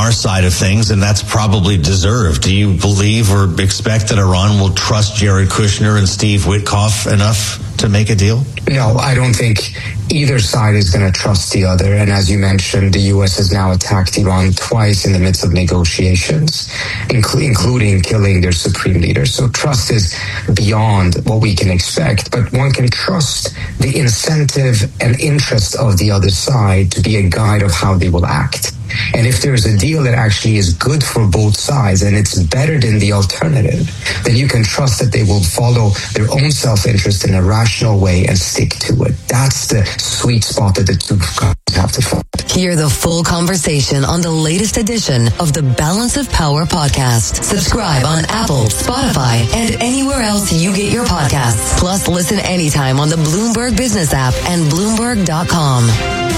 our side of things, and that's probably deserved. Do you believe or expect that Iran will trust Jared Kushner and Steve Witkoff enough to make a deal? No, I don't think either side is going to trust the other. And as you mentioned, the U.S. has now attacked Iran twice in the midst of negotiations, including killing their supreme leader. So trust is beyond what we can expect, but one can trust the incentive and interest of the other side to be a guide of how they will act. And if there's a deal that actually is good for both sides and it's better than the alternative, then you can trust that they will follow their own self-interest in a rational way and stick to it. That's the sweet spot that the two have to find. Hear the full conversation on the latest edition of the Balance of Power podcast. Subscribe on Apple, Spotify, and anywhere else you get your podcasts. Plus, listen anytime on the Bloomberg Business app and Bloomberg.com.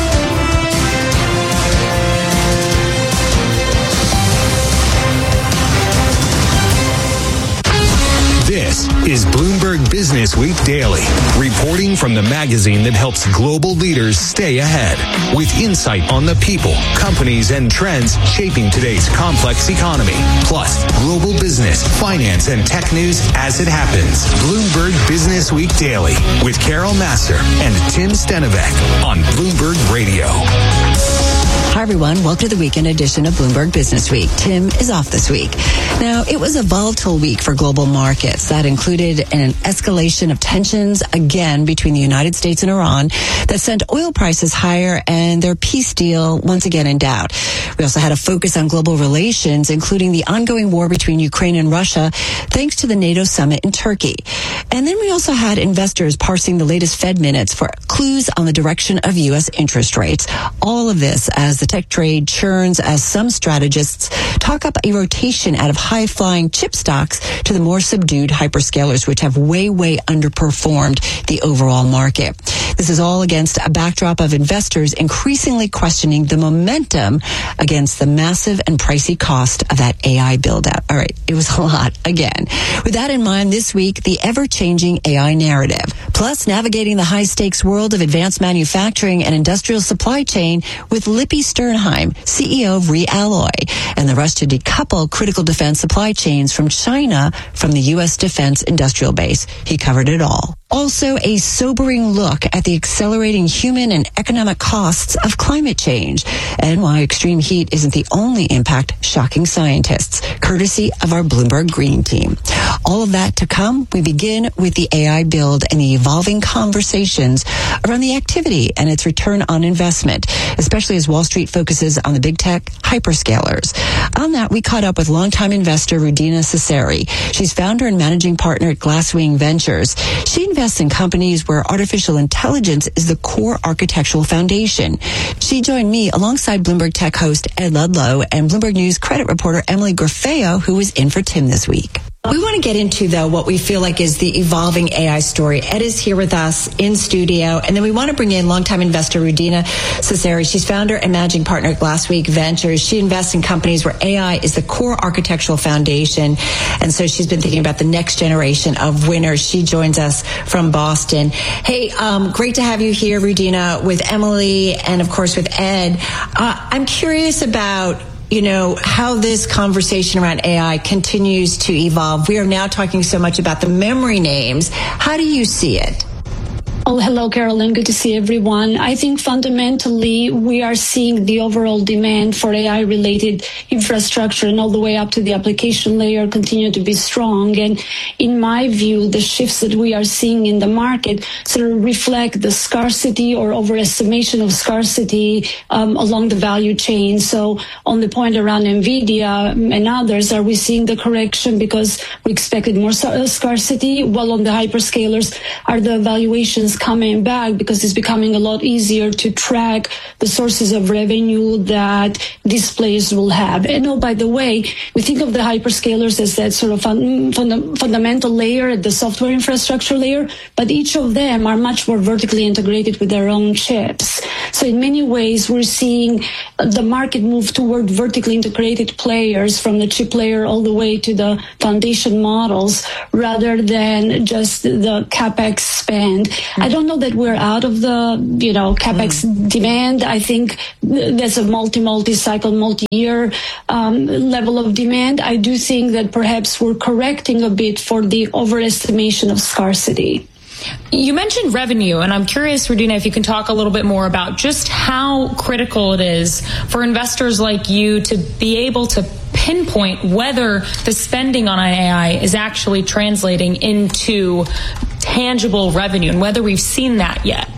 This is Bloomberg Business Week Daily, reporting from the magazine that helps global leaders stay ahead, with insight on the people, companies, and trends shaping today's complex economy, plus global business, finance, and tech news as it happens. Bloomberg Business Week Daily with Carol Massar and Tim Stenovec on Bloomberg Radio. Hi, everyone. Welcome to the weekend edition of Bloomberg Business Week. Tim is off this week. Now, it was a volatile week for global markets. That included an escalation of tensions, again, between the United States and Iran that sent oil prices higher and their peace deal once again in doubt. We also had a focus on global relations, including the ongoing war between Ukraine and Russia, thanks to the NATO summit in Turkey. And then we also had investors parsing the latest Fed minutes for clues on the direction of U.S. interest rates. All of this as the tech trade churns as some strategists talk up a rotation out of high-flying chip stocks to the more subdued hyperscalers, which have way underperformed the overall market. This is all against a backdrop of investors increasingly questioning the momentum against the massive and pricey cost of that AI build-out. All right, it was a lot again. With that in mind, this week, the ever-changing AI narrative, plus navigating the high-stakes world of advanced manufacturing and industrial supply chain with Lippy Sternheim, CEO of Realloy, and the rush to decouple critical defense supply chains from China from the U.S. defense industrial base. He covered it all. Also, a sobering look at the accelerating human and economic costs of climate change and why extreme heat isn't the only impact shocking scientists, courtesy of our Bloomberg Green team. All of that to come. We begin with the AI build and the evolving conversations around the activity and its return on investment, especially as Wall Street focuses on the big tech hyperscalers. On that, we caught up with longtime investor Rudina Cesari. She's founder and managing partner at Glasswing Ventures. She invests in companies where artificial intelligence is the core architectural foundation. She joined me alongside Bloomberg Tech host Ed Ludlow and Bloomberg News credit reporter Emily Grafeo, who was in for Tim this week. We want to get into, though, what we feel like is the evolving AI story. Ed is here with us in studio, and then we want to bring in longtime investor Rudina Cesari. She's founder and managing partner at Glasswing Ventures. She invests in companies where AI is the core architectural foundation, and so she's been thinking about the next generation of winners. She joins us from Boston. Hey, great to have you here, Rudina, with Emily and, of course, with Ed. I'm curious about how this conversation around AI continues to evolve. We are now talking so much about the memory names. How do you see it? Oh, hello, Carolyn. Good to see everyone. I think fundamentally we are seeing the overall demand for AI-related infrastructure and all the way up to the application layer continue to be strong. And in my view, the shifts that we are seeing in the market sort of reflect the scarcity or overestimation of scarcity along the value chain. So on the point around NVIDIA and others, are we seeing the correction because we expected more scarcity? Well, on the hyperscalers, are the valuations coming back because it's becoming a lot easier to track the sources of revenue that these players will have. And oh, by the way, we think of the hyperscalers as that sort of fundamental layer, the software infrastructure layer, but each of them are much more vertically integrated with their own chips. So in many ways, we're seeing the market move toward vertically integrated players from the chip layer all the way to the foundation models rather than just the CapEx spend. I don't know that we're out of the, CapEx demand. I think there's a multi-cycle, multi-year level of demand. I do think that perhaps we're correcting a bit for the overestimation of scarcity. You mentioned revenue, and I'm curious, Radina, if you can talk a little bit more about just how critical it is for investors like you to be able to pinpoint whether the spending on AI is actually translating into tangible revenue and whether we've seen that yet.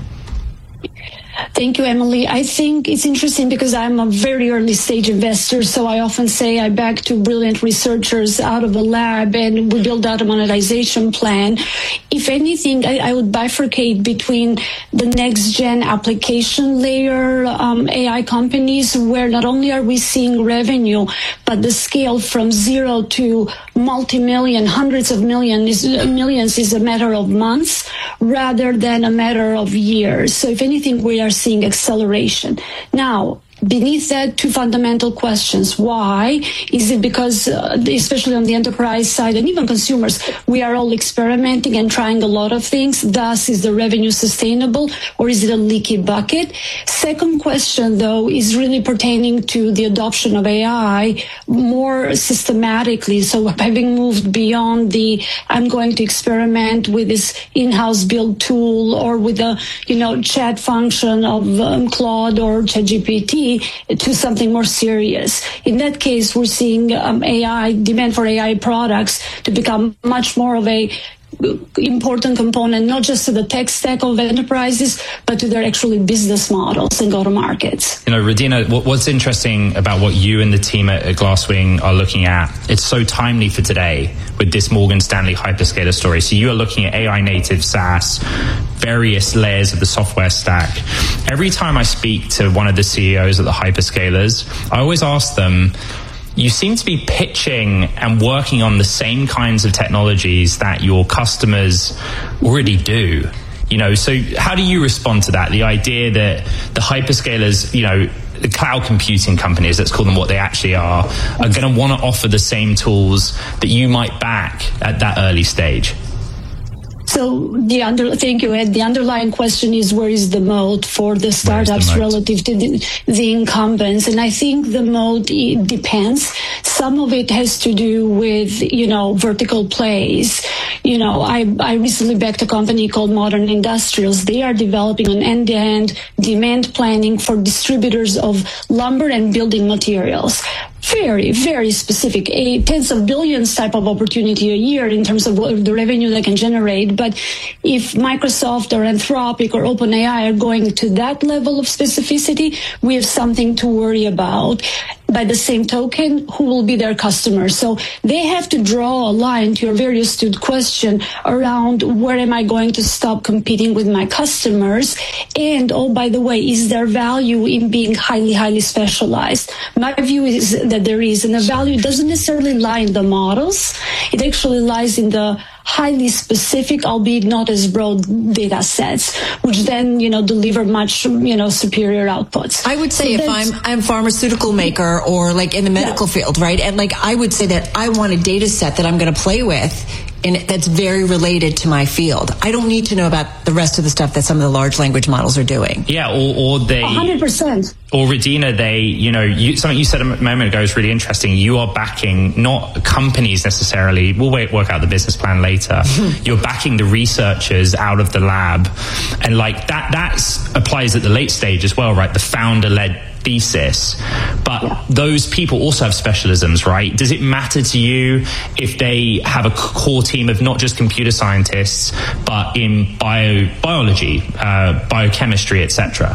Thank you, Emily. I think it's interesting because I'm a very early stage investor, so I often say I back to brilliant researchers out of the lab and we build out a monetization plan. If anything, I would bifurcate between the next gen application layer AI companies, where not only are we seeing revenue, but the scale from zero to multi-million, hundreds of millions is a matter of months rather than a matter of years. So if anything, we are seeing acceleration. Now, beneath that, two fundamental questions. Why? Is it because, especially on the enterprise side and even consumers, we are all experimenting and trying a lot of things? Thus, is the revenue sustainable or is it a leaky bucket? Second question, though, is really pertaining to the adoption of AI more systematically. So having moved beyond the, I'm going to experiment with this in-house build tool or with the, chat function of Claude or ChatGPT, to something more serious. In that case, we're seeing demand for AI products to become much more of a important component, not just to the tech stack of enterprises, but to their actually business models and go-to-markets. Radina, what's interesting about what you and the team at Glasswing are looking at, it's so timely for today with this Morgan Stanley hyperscaler story. So you are looking at AI native SaaS, various layers of the software stack. Every time I speak to one of the CEOs of the hyperscalers, I always ask them, you seem to be pitching and working on the same kinds of technologies that your customers already do. So how do you respond to that? The idea that the hyperscalers, the cloud computing companies, let's call them what they actually are going to want to offer the same tools that you might back at that early stage? So thank you, Ed. The underlying question is, where is the moat for the startups relative to the incumbents? And I think the moat depends. Some of it has to do with, vertical plays. I recently backed a company called Modern Industrials. They are developing an end-to-end demand planning for distributors of lumber and building materials. Very, very specific, tens of billions type of opportunity a year in terms of the revenue they can generate. But if Microsoft or Anthropic or OpenAI are going to that level of specificity, we have something to worry about. By the same token, who will be their customers? So they have to draw a line, to your very astute question, around where am I going to stop competing with my customers? And, oh, by the way, is there value in being highly, highly specialized? My view is that there is, and the value doesn't necessarily lie in the models. It actually lies in the highly specific, albeit not as broad data sets, which then, deliver much, superior outputs. I would say if I'm a pharmaceutical maker or like in the medical field, right? And I would say that I want a data set that I'm going to play with and that's very related to my field. I don't need to know about the rest of the stuff that some of the large language models are doing. Yeah, or they 100%. Or Radina, something you said a moment ago is really interesting. You are backing not companies necessarily. We'll work out the business plan later. You're backing the researchers out of the lab, and that applies at the late stage as well, right? The founder-led thesis, but those people also have specialisms, right? Does it matter to you if they have a core team of not just computer scientists, but in biology, biochemistry, etc.?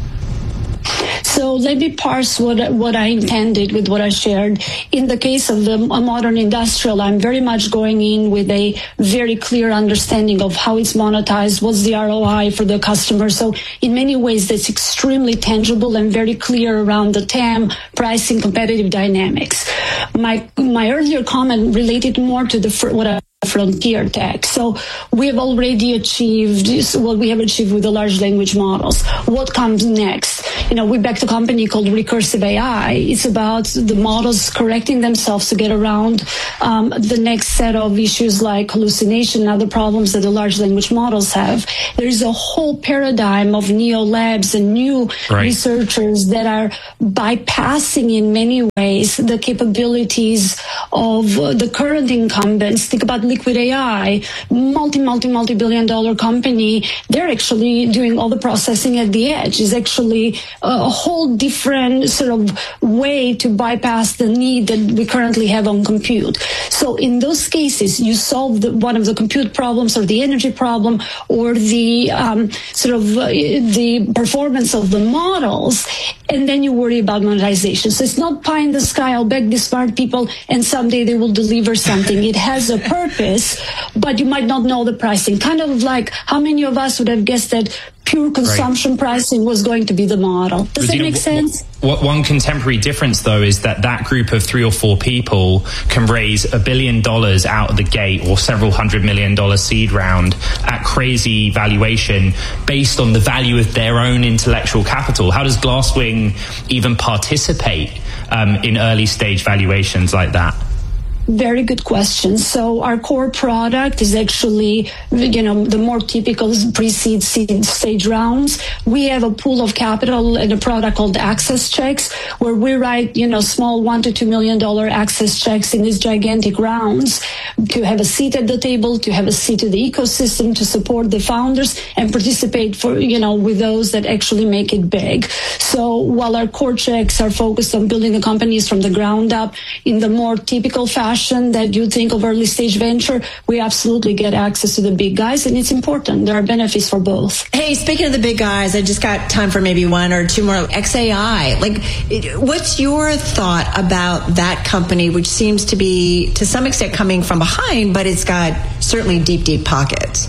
So let me parse what I intended with what I shared. In the case of a Modern Industrial, I'm very much going in with a very clear understanding of how it's monetized, what's the ROI for the customer. So in many ways, that's extremely tangible and very clear around the TAM, pricing, competitive dynamics. My earlier comment related more to what I frontier tech. So we have already achieved what we have achieved with the large language models. What comes next? We backed a company called Recursive AI. It's about the models correcting themselves to get around the next set of issues like hallucination and other problems that the large language models have. There is a whole paradigm of neo labs and new researchers that are bypassing in many ways the capabilities of the current incumbents. Think about Liquid AI, multi-billion dollar company. They're actually doing all the processing at the edge. It's actually a whole different sort of way to bypass the need that we currently have on compute. So in those cases, you solve one of the compute problems or the energy problem or the the performance of the models, and then you worry about monetization. So it's not pie in the sky, I'll beg these smart people and someday they will deliver something. It has a purpose, but you might not know the pricing. Kind of like how many of us would have guessed that pure consumption pricing was going to be the model. Does that make sense? One contemporary difference, though, is that group of 3 or 4 people can raise $1 billion out of the gate or several $100 million seed round at crazy valuation based on the value of their own intellectual capital. How does Glasswing even participate in early stage valuations like that? Very good question. So our core product is actually, the more typical pre-seed seed stage rounds. We have a pool of capital and a product called access checks where we write, small $1 to $2 million access checks in these gigantic rounds to have a seat at the table, to have a seat in the ecosystem, to support the founders and participate for, with those that actually make it big. So while our core checks are focused on building the companies from the ground up in the more typical fashion that you think of early stage venture, we absolutely get access to the big guys, and it's important. There are benefits for both. Hey, speaking of the big guys, I just got time for maybe 1 or 2 more. XAI, what's your thought about that company, which seems to be to some extent coming from behind, but it's got certainly deep pockets?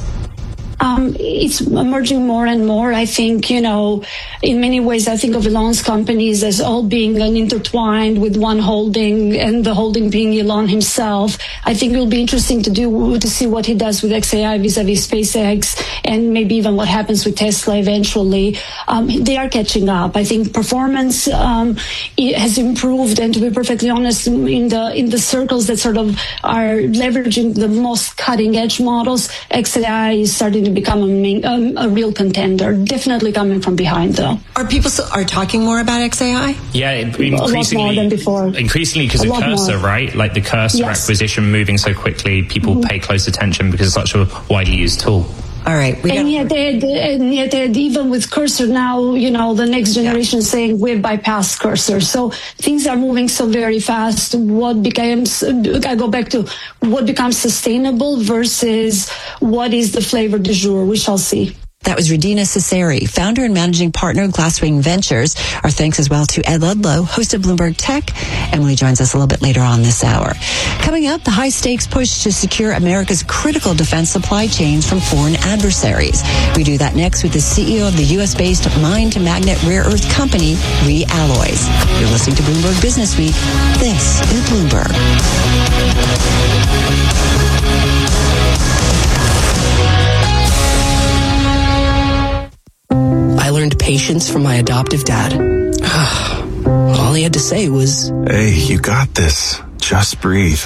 It's emerging more and more. I think, in many ways, I think of Elon's companies as all being intertwined with one holding, and the holding being Elon himself. I think it will be interesting to see what he does with XAI vis-a-vis SpaceX, and maybe even what happens with Tesla eventually. They are catching up. I think performance has improved, and to be perfectly honest, in the circles that sort of are leveraging the most cutting edge models, XAI is starting to become a real contender. Definitely coming from behind, though. Are people are talking more about XAI? Yeah, increasingly, a lot more than before. Increasingly because of Cursor, right? Like the Cursor acquisition moving so quickly, people pay close attention because it's such a widely used tool. All right. Yet even with Cursor now, the next generation saying we've bypassed Cursor. So things are moving so very fast. I go back to what becomes sustainable versus what is the flavor du jour. We shall see. That was Rudina Cesari, founder and managing partner of Glasswing Ventures. Our thanks as well to Ed Ludlow, host of Bloomberg Tech. Emily joins us a little bit later on this hour. Coming up, the high-stakes push to secure America's critical defense supply chains from foreign adversaries. We do that next with the CEO of the U.S.-based mine-to-magnet rare earth company, ReAlloys. You're listening to Bloomberg Business Week. This is Bloomberg. I learned patience from my adoptive dad. All he had to say was, "Hey, you got this. Just breathe."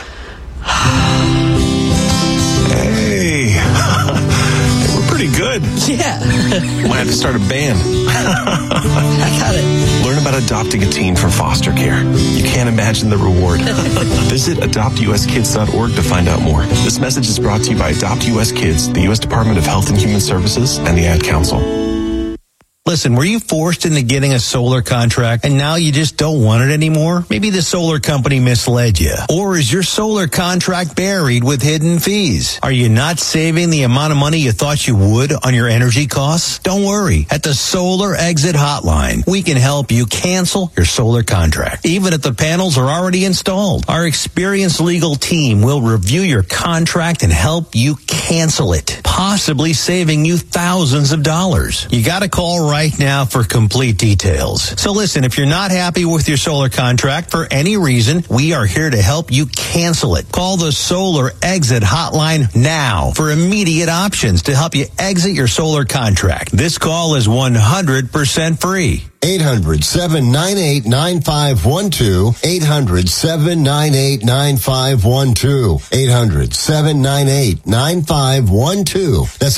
Hey. We're pretty good. Yeah. Might have to start a band. I got it. Learn about adopting a teen from foster care. You can't imagine the reward. Visit adoptuskids.org to find out more. This message is brought to you by Adopt US Kids, the U.S. Department of Health and Human Services, and the Ad Council. Listen, were you forced into getting a solar contract and now you just don't want it anymore? Maybe the solar company misled you. Or is your solar contract buried with hidden fees? Are you not saving the amount of money you thought you would on your energy costs? Don't worry. At the Solar Exit Hotline, we can help you cancel your solar contract, even if the panels are already installed. Our experienced legal team will review your contract and help you cancel it, possibly saving you thousands of dollars. You got to call right right now for complete details. So listen, if you're not happy with your solar contract for any reason, we are here to help you cancel it. Call the Solar Exit Hotline now for immediate options to help you exit your solar contract. This call is 100% free. 800-798-9512. 800-798-9512. 800-798-9512. That's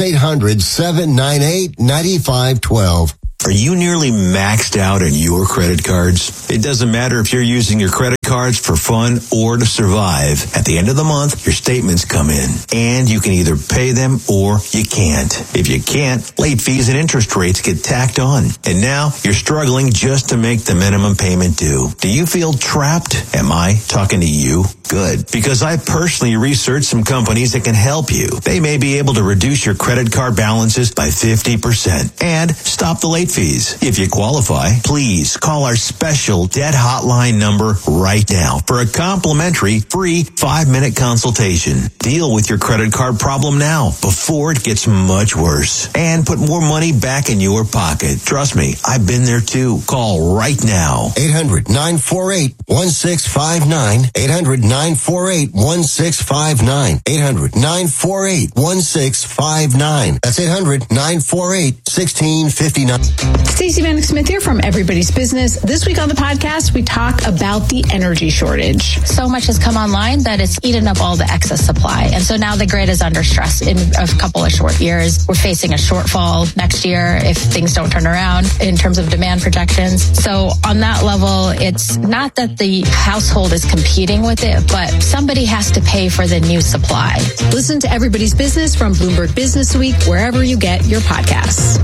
800-798-9512. Are you nearly maxed out on your credit cards? It doesn't matter if you're using your credit cards for fun or to survive. At the end of the month, your statements come in, and you can either pay them or you can't. If you can't, late fees and interest rates get tacked on. And now you're struggling just to make the minimum payment due. Do you feel trapped? Am I talking to you? Good, because I personally researched some companies that can help you. They may be able to reduce your credit card balances by 50% and stop the late fees. If you qualify, please call our special debt hotline number right now for a complimentary free 5-minute consultation. Deal with your credit card problem now before it gets much worse and put more money back in your pocket. Trust me, I've been there too. Call right now. 800-948-1659. 800-948-1659. 800-948-1659. That's 800-948-1659. Stacey Vanek Smith here from Everybody's Business. This week on the podcast, we talk about the energy shortage. So much has come online that it's eaten up all the excess supply. And so now the grid is under stress in a couple of short years. We're facing a shortfall next year if things don't turn around in terms of demand projections. So on that level, it's not that the household is competing with it, but somebody has to pay for the new supply. Listen to Everybody's Business from Bloomberg Business Week, wherever you get your podcasts.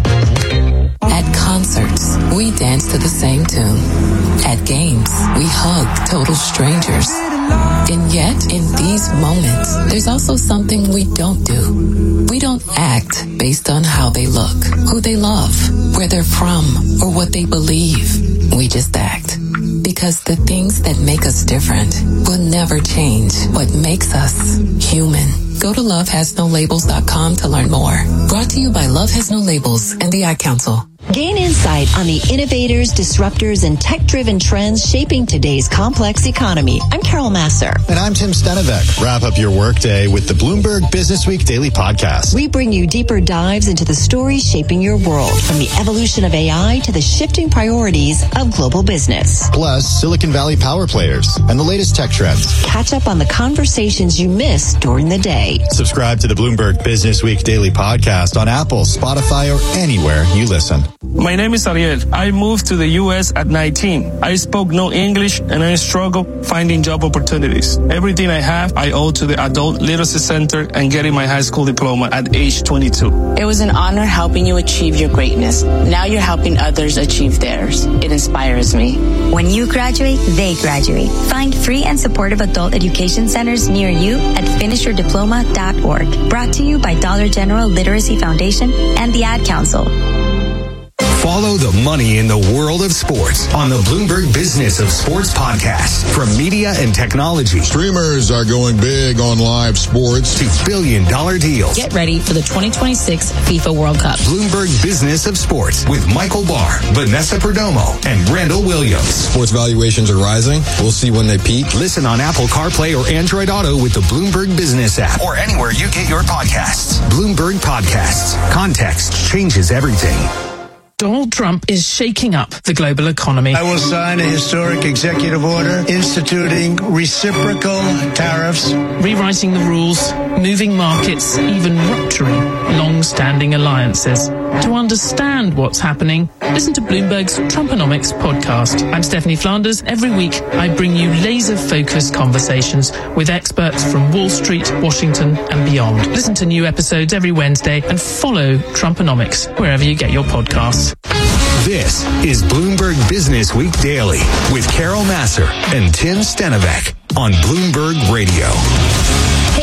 At concerts, we dance to the same tune. At games, we hug total strangers. And yet, in these moments, there's also something we don't do. We don't act based on how they look, who they love, where they're from, or what they believe. We just act. Because the things that make us different will never change what makes us human. Go to lovehasnolabels.com to learn more. Brought to you by Love Has No Labels and the Ad Council. Gain insight on the innovators, disruptors, and tech-driven trends shaping today's complex economy. I'm Carol Masser. And I'm Tim Stenevec. Wrap up your workday with the Bloomberg Business Week Daily Podcast. We bring you deeper dives into the stories shaping your world, from the evolution of AI to the shifting priorities of global business. Plus, Silicon Valley power players and the latest tech trends. Catch up on the conversations you missed during the day. Subscribe to the Bloomberg Business Week Daily Podcast on Apple, Spotify, or anywhere you listen. My name is Ariel. I moved to the U.S. at 19. I spoke no English and I struggled finding job opportunities. Everything I have, I owe to the Adult Literacy Center and getting my high school diploma at age 22. It was an honor helping you achieve your greatness. Now you're helping others achieve theirs. It inspires me. When you graduate, they graduate. Find free and supportive adult education centers near you at finishyourdiploma.org. Brought to you by Dollar General Literacy Foundation and the Ad Council. Follow the money in the world of sports on the Bloomberg Business of Sports podcast. From media and technology. Streamers are going big on live sports. To billion-dollar deals. Get ready for the 2026 FIFA World Cup. Bloomberg Business of Sports with Michael Barr, Vanessa Perdomo, and Randall Williams. Sports valuations are rising. We'll see when they peak. Listen on Apple CarPlay or Android Auto with the Bloomberg Business app or anywhere you get your podcasts. Bloomberg Podcasts. Context changes everything. Donald Trump is shaking up the global economy. I will sign a historic executive order instituting reciprocal tariffs, rewriting the rules, moving markets, even rupturing long-standing alliances. To understand what's happening, listen to Bloomberg's Trumponomics podcast. I'm Stephanie Flanders. Every week, I bring you laser-focused conversations with experts from Wall Street, Washington, and beyond. Listen to new episodes every Wednesday and follow Trumponomics wherever you get your podcasts. This is Bloomberg Business Week Daily with Carol Masser and Tim Stenevec on Bloomberg Radio. Hey,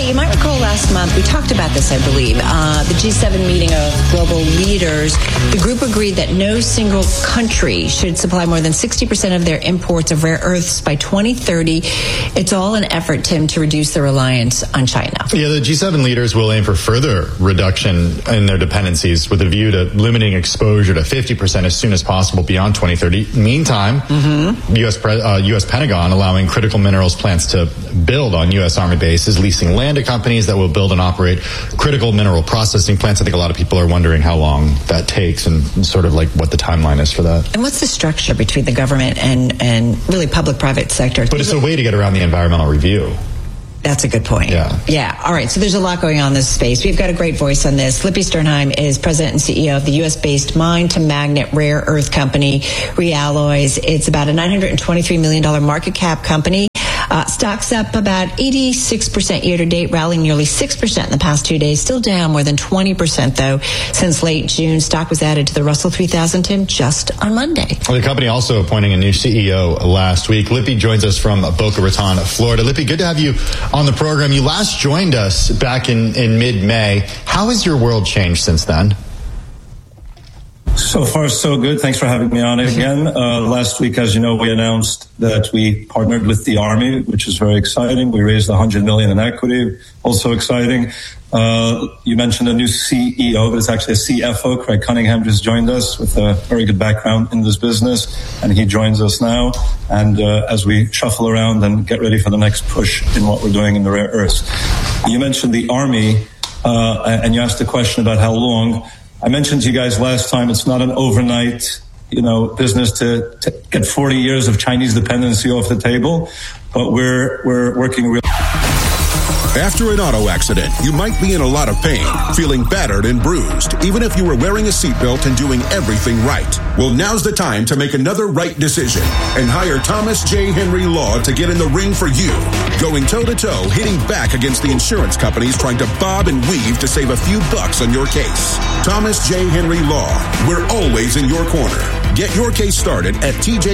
you might recall last month, we talked about this, I believe, the G7 meeting of global leaders. The group agreed that no single country should supply more than 60% of their imports of rare earths by 2030. It's all an effort, Tim, to reduce the reliance on China. Yeah, the G7 leaders will aim for further reduction in their dependencies with a view to limiting exposure to 50% as soon as possible beyond 2030. Meantime, U.S. Pentagon allowing critical minerals plants to build on U.S. Army bases, leasing land to companies that will build and operate critical mineral processing plants. I think a lot of people are wondering how long that takes and sort of like what the timeline is for that. And what's the structure between the government and really public-private sector? But it's a way to get around the environmental review. That's a good point. Yeah. All right. So there's a lot going on in this space. We've got a great voice on this. Lippy Sternheim is president and CEO of the U.S.-based mine-to-magnet rare earth company, Realloys. It's about a $923 million market cap company. Stock's up about 86% year-to-date, rallying nearly 6% in the past 2 days. Still down more than 20%, though, since late June. Stock was added to the Russell 3000, Tim, just on Monday. Well, the company also appointing a new CEO last week. Lippy joins us from Boca Raton, Florida. Lippy, good to have you on the program. You last joined us back in mid-May. How has your world changed since then? So far, so good. Thanks for having me on again. Last week, as you know, we announced that we partnered with the Army, which is very exciting. We raised $100 million in equity, also exciting. You mentioned a new CEO, but it's actually a CFO. Craig Cunningham just joined us with a very good background in this business, and he joins us now. And as we shuffle around and get ready for the next push in what we're doing in the rare earths. You mentioned the Army, and you asked a question about how long. I mentioned to you guys last time, it's not an overnight, business to get 40 years of Chinese dependency off the table, but we're working real. After an auto accident, you might be in a lot of pain, feeling battered and bruised, even if you were wearing a seatbelt and doing everything right. Well, now's the time to make another right decision and hire Thomas J. Henry Law to get in the ring for you. Going toe-to-toe, hitting back against the insurance companies trying to bob and weave to save a few bucks on your case. Thomas J. Henry Law. We're always in your corner. Get your case started at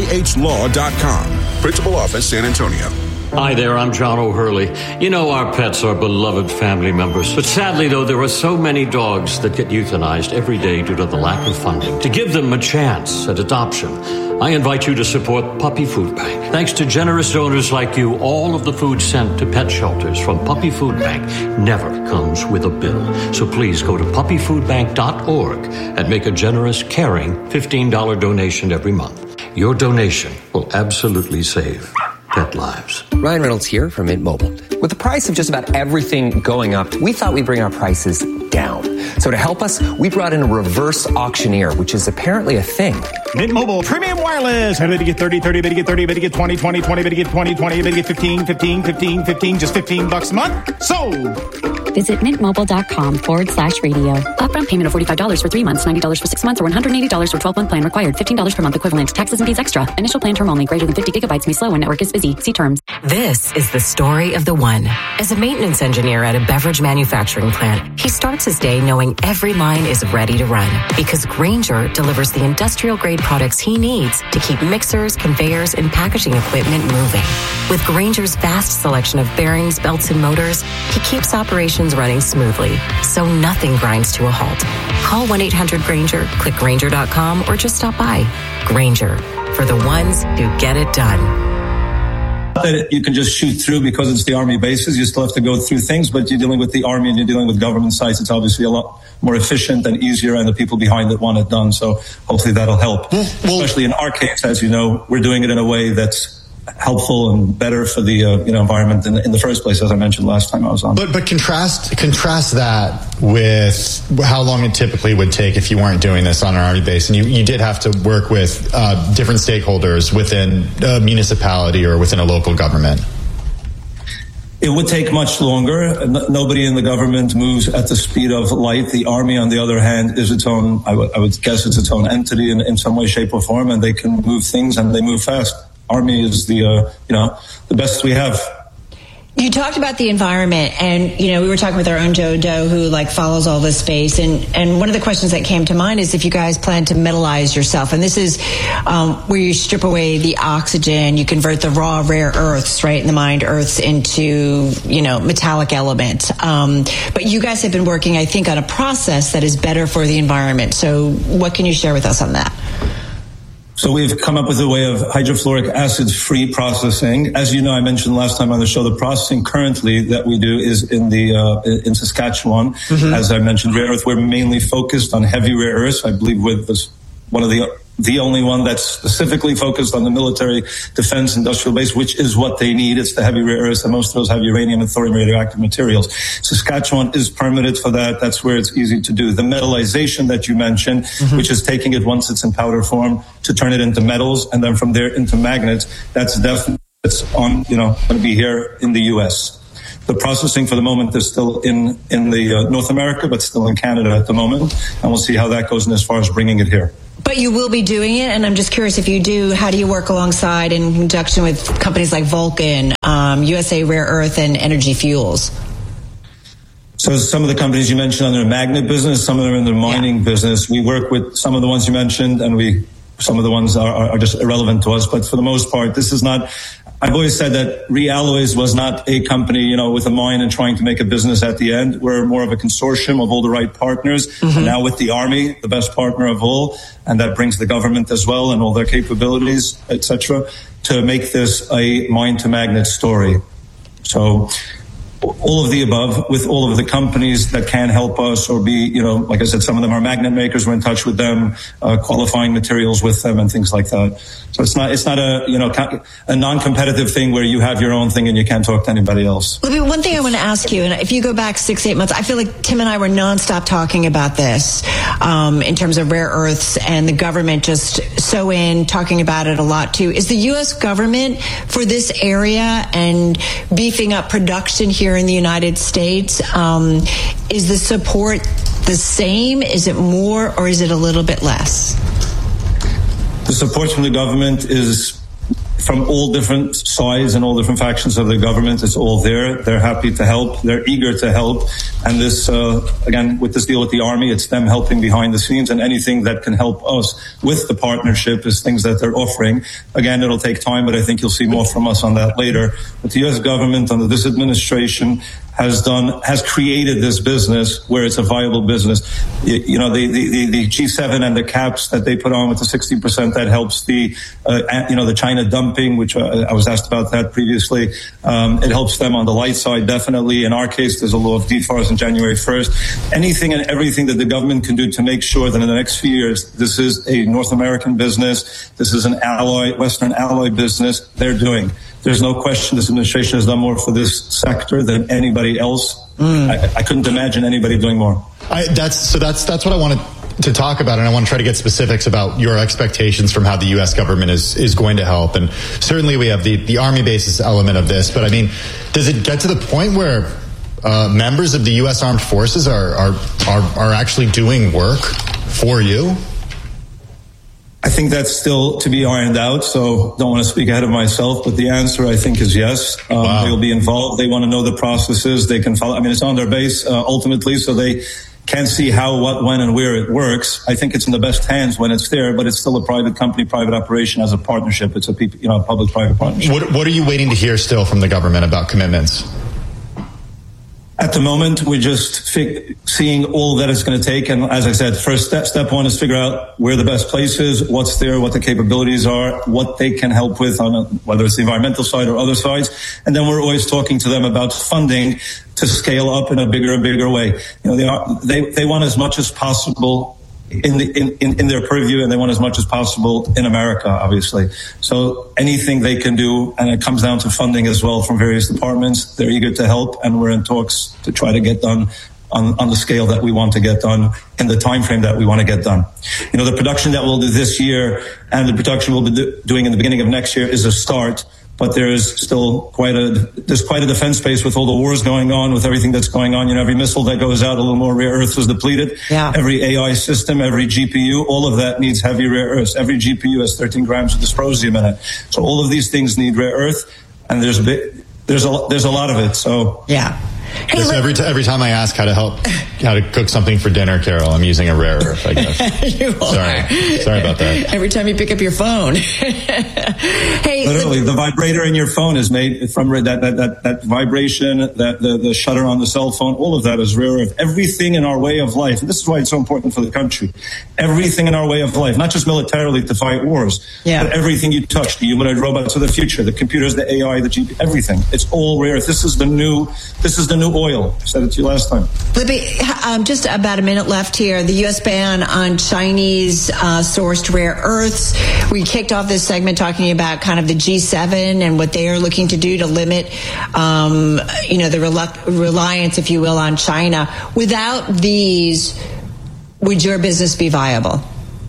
tjhlaw.com. Principal Office, San Antonio. Hi there, I'm John O'Hurley. You know, our pets are beloved family members. But sadly, though, there are so many dogs that get euthanized every day due to the lack of funding. To give them a chance at adoption, I invite you to support Puppy Food Bank. Thanks to generous donors like you, all of the food sent to pet shelters from Puppy Food Bank never comes with a bill. So please go to puppyfoodbank.org and make a generous, caring $15 donation every month. Your donation will absolutely save pet lives. Ryan Reynolds here from Mint Mobile. With the price of just about everything going up, we thought we'd bring our prices down. So to help us, we brought in a reverse auctioneer, which is apparently a thing. Mint Mobile Premium Wireless. Ready to get 30, 30, ready to get 30, ready to get 20, 20, 20, ready to get 20, 20, ready to get 15, 15, 15, 15, just $15 a month. Sold! Visit mintmobile.com/radio. Upfront payment of $45 for 3 months, $90 for 6 months, or $180 for 12-month plan required. $15 per month equivalent. Taxes and fees extra. Initial plan term only. Greater than 50 gigabytes may slow when network is busy. See terms. This is the story of the one. As a maintenance engineer at a beverage manufacturing plant, he starts his day knowing every line is ready to run because Grainger delivers the industrial-grade products he needs to keep mixers, conveyors, and packaging equipment moving. With Grainger's vast selection of bearings, belts, and motors, he keeps operations running smoothly, so nothing grinds to a halt. Call 1-800-GRAINGER, click Grainger.com, or just stop by. Grainger, for the ones who get it done. That you can just shoot through because it's the Army bases. You still have to go through things, but you're dealing with the Army and you're dealing with government sites. It's obviously a lot more efficient and easier, and the people behind it want it done. So hopefully that'll help. Especially in our case, as you know, we're doing it in a way that's helpful and better for the environment in the first place, as I mentioned last time I was on. But contrast that with how long it typically would take if you weren't doing this on an Army base, and you did have to work with different stakeholders within a municipality or within a local government. It would take much longer. Nobody in the government moves at the speed of light. The Army, on the other hand, is its own, I would guess it's its own entity in some way, shape, or form, and they can move things and they move fast. Army is the best we have. You talked about the environment, and we were talking with our own Joe Doe, who follows all this space, and one of the questions that came to mind is if you guys plan to metallize yourself, and this is where you strip away the oxygen, you convert the raw rare earths, right, in the mined earths into metallic elements. But you guys have been working, I think, on a process that is better for the environment. So what can you share with us on that? So we've come up with a way of hydrofluoric acid-free processing. As you know, I mentioned last time on the show, the processing currently that we do is in Saskatchewan. Mm-hmm. As I mentioned, rare earth, we're mainly focused on heavy rare earths. I believe we're one of the only one that's specifically focused on the military defense industrial base, which is what they need. It's the heavy rare earths, and most of those have uranium and thorium radioactive materials. Saskatchewan is permitted for that. That's where it's easy to do. The metallization that you mentioned, mm-hmm. which is taking it once it's in powder form to turn it into metals, and then from there into magnets, that's definitely going to be here in the U.S. The processing for the moment is still in the North America, but still in Canada at the moment, and we'll see how that goes in as far as bringing it here. But you will be doing it, and I'm just curious, if you do, how do you work alongside in conjunction with companies like Vulcan, USA Rare Earth, and Energy Fuels? So some of the companies you mentioned are in the magnet business, some of them are in the mining business. We work with some of the ones you mentioned, and some of the ones are just irrelevant to us. But for the most part, this is not... I've always said that Realloys was not a company, with a mine and trying to make a business at the end. We're more of a consortium of all the right partners. Mm-hmm. And now with the Army, the best partner of all, and that brings the government as well and all their capabilities, etc., to make this a mine to magnet story. So all of the above, with all of the companies that can help us or be, like I said, some of them are magnet makers. We're in touch with them, qualifying materials with them and things like that. So it's not a non-competitive thing where you have your own thing and you can't talk to anybody else. Well, one thing I want to ask you, and if you go back 6-8 months, I feel like Tim and I were nonstop talking about this in terms of rare earths, and the government just talking about it a lot too. Is the U.S. government for this area and beefing up production here in the United States, is the support the same? Is it more, or is it a little bit less? The support from the government is from all different sides and all different factions of the government. It's all there. They're happy to help. They're eager to help. And this, again, with this deal with the Army, it's them helping behind the scenes, and anything that can help us with the partnership is things that they're offering. Again, it'll take time, but I think you'll see more from us on that later. But the U.S. government under this administration has created this business where it's a viable business. The G7 and the caps that they put on with the 60%, that helps the China dumping, which I was asked about that previously. It helps them on the light side, definitely. In our case, there's a law of DFARS on January 1st. Anything and everything that the government can do to make sure that in the next few years, this is a North American business, this is an Western ally business, they're doing. There's no question this administration has done more for this sector than anybody else. I couldn't imagine anybody doing more. That's what I wanted to talk about, and I want to try to get specifics about your expectations from how the U.S. government is going to help. And certainly we have the Army basis element of this, but I mean, does it get to the point where members of the U.S. Armed Forces are actually doing work for you? I think that's still to be ironed out, so don't want to speak ahead of myself, but the answer, I think, is yes. Wow. They'll be involved. They want to know the processes. They can follow. I mean, it's on their base, ultimately, so they can see how, what, when, and where it works. I think it's in the best hands when it's there, but it's still a private company, private operation as a partnership. It's a public-private partnership. What are you waiting to hear still from the government about commitments? At the moment, we're just seeing all that it's going to take. And as I said, first step one is figure out where the best place is, what's there, what the capabilities are, what they can help with on whether it's the environmental side or other sides. And then we're always talking to them about funding to scale up in a bigger and bigger way. They want as much as possible in their purview, and they want as much as possible in America, obviously. So anything they can do, and it comes down to funding as well from various departments, they're eager to help, and we're in talks to try to get done on the scale that we want to get done in the time frame that we want to get done. The production that we'll do this year and the production we'll be doing in the beginning of next year is a start. But there's still quite a defense space with all the wars going on, with everything that's going on. Every missile that goes out, a little more rare earth is depleted. Yeah. Every AI system, every GPU, all of that needs heavy rare earths. Every GPU has 13 grams of dysprosium in it. So all of these things need rare earth, and there's there's a lot of it. So yeah. Hey, every time I ask how to cook something for dinner, Carol, I'm using a rare earth, I guess. You are. Sorry about that. Every time you pick up your phone. Hey, literally, the vibrator in your phone is made from that vibration, the shutter on the cell phone. All of that is rare earth. Everything in our way of life, and this is why it's so important for the country. Everything in our way of life, not just militarily to fight wars, but everything you touch, the humanoid robots of the future, the computers, the AI, the GP, everything. It's all rare earth. This is the new oil. I said it to you last time. Libby, just about a minute left here. The U.S. ban on Chinese sourced rare earths. We kicked off this segment talking about kind of the G7 and what they are looking to do to limit, the reliance, if you will, on China. Without these, would your business be viable?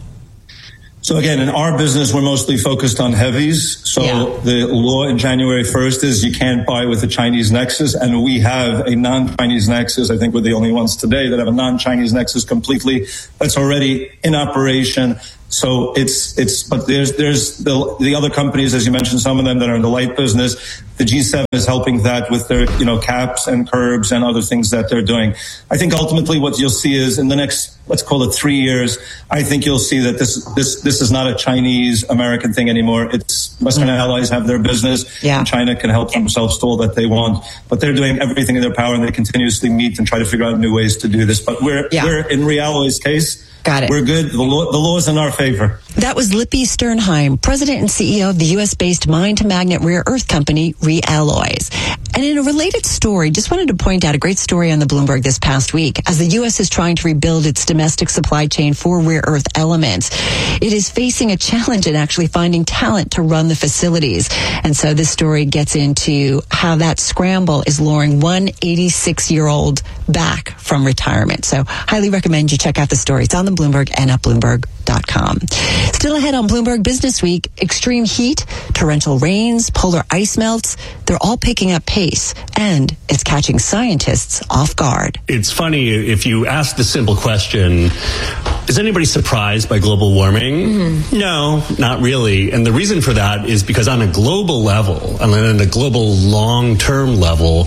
So again, in our business, we're mostly focused on heavies. So the law in January 1st is you can't buy with a Chinese nexus. And we have a non-Chinese nexus. I think we're the only ones today that have a non-Chinese nexus completely. That's already in operation. So but there's the other companies, as you mentioned, some of them that are in the light business. The G7 is helping that with their, caps and curbs and other things that they're doing. I think ultimately what you'll see is in the next, let's call it 3 years, I think you'll see that this is not a Chinese American thing anymore. It's Western allies have their business. Yeah. And China can help themselves to all that they want, but they're doing everything in their power and they continuously meet and try to figure out new ways to do this. But we're in Realloy's case. Got it. We're good. The law is in our favor. That was Lippy Sternheim, president and CEO of the U.S.-based mine-to-magnet rare earth company, Realloys. And in a related story, just wanted to point out a great story on the Bloomberg this past week. As the U.S. is trying to rebuild its domestic supply chain for rare earth elements, it is facing a challenge in actually finding talent to run the facilities. And so this story gets into how that scramble is luring one 86-year-old back from retirement. So highly recommend you check out the story. It's on the Bloomberg and at Bloomberg.com. Still ahead on Bloomberg Business Week, extreme heat, torrential rains, polar ice melts, they're all picking up pace, and it's catching scientists off guard. It's funny, if you ask the simple question, is anybody surprised by global warming? Mm-hmm. No, not really. And the reason for that is because on a global level, and on a global long-term level,